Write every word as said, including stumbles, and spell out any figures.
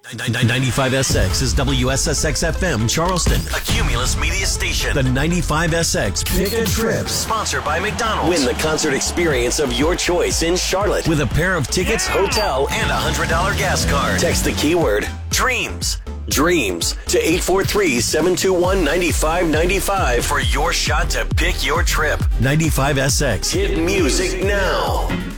ninety-five S X is W S S X F M Charleston, a Cumulus media station. The ninety-five S X Pick a Trip, sponsored by McDonald's. Win the concert experience of your choice in Charlotte with a pair of tickets, hotel, and a one hundred dollars gas card. Text the keyword DREAMS. Dreams to eight four three, seven two one, nine five nine five for your shot to pick your trip. ninety-five S X. Hit music now.